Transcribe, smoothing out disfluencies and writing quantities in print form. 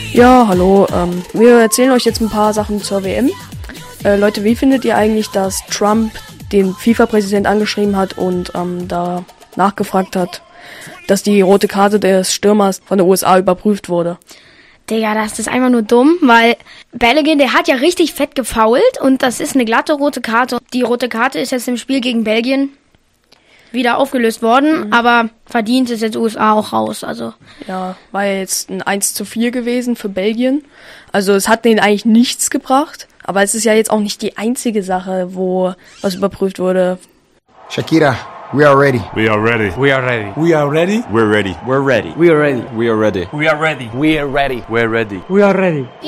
Ja, hallo. Wir erzählen euch jetzt ein paar Sachen zur WM. Leute, wie findet ihr eigentlich, dass Trump den FIFA-Präsident angeschrieben hat und da nachgefragt hat, dass die rote Karte des Stürmers von der USA überprüft wurde? Digga, das ist einfach nur dumm, weil Belgien, der hat ja richtig fett gefoult und das ist eine glatte rote Karte. Die rote Karte ist jetzt im Spiel gegen Belgien wieder aufgelöst worden, aber verdient ist jetzt USA auch raus. Also Ja, war ja jetzt ein 1:4 gewesen für Belgien. Also es hat denen eigentlich nichts gebracht, aber es ist ja jetzt auch nicht die einzige Sache, wo was überprüft wurde. Shakira, we are ready. We are ready. We are ready. We are ready. We're ready. We're ready. We are ready. We are ready. We are ready. We are ready. We're ready. We are ready.